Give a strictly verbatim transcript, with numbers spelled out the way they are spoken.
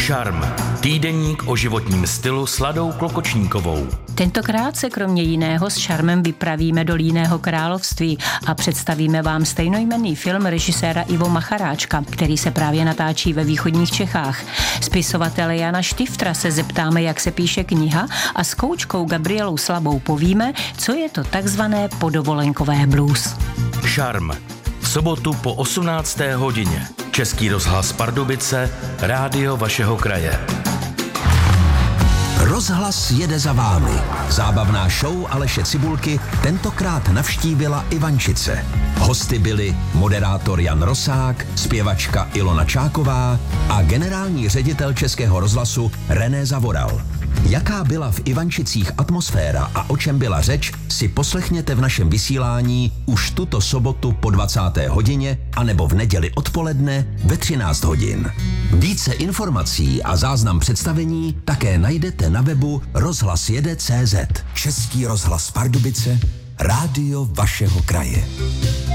Šarm. Týdeník o životním stylu s Ladou Klokočníkovou. Tentokrát se kromě jiného s Šarmem vypravíme do Líného království a představíme vám stejnojmenný film režiséra Ivo Macharáčka, který se právě natáčí ve východních Čechách. Spisovatele Jana Štiftra se zeptáme, jak se píše kniha, a s koučkou Gabrielou Slabou povíme, co je to takzvané podovolenkové blues. Šarm. V sobotu po osmnácté hodině. Český rozhlas Pardubice, rádio vašeho kraje. Rozhlas jede za vámi. Zábavná show Aleše Cibulky tentokrát navštívila Ivančice. Hosty byli moderátor Jan Rosák, zpěvačka Ilona Čáková a generální ředitel Českého rozhlasu René Zavoral. Jaká byla v Ivančicích atmosféra a o čem byla řeč, si poslechněte v našem vysílání už tuto sobotu po dvacáté hodině anebo v neděli odpoledne ve třináct hodin. Více informací a záznam představení také najdete na webu rozhlas jede tečka cé zet. Český rozhlas Pardubice, rádio vašeho kraje.